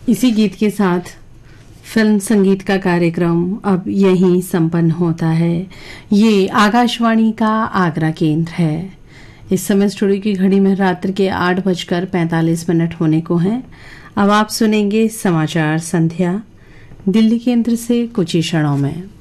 इसी गीत के साथ फिल्म संगीत का कार्यक्रम अब यहीं संपन्न होता है। ये आकाशवाणी का आगरा केंद्र है। इस समय स्टूडियो की घड़ी में रात्रि के 8:45 होने को हैं। अब आप सुनेंगे समाचार संध्या दिल्ली केंद्र से कुछ ही क्षणों में।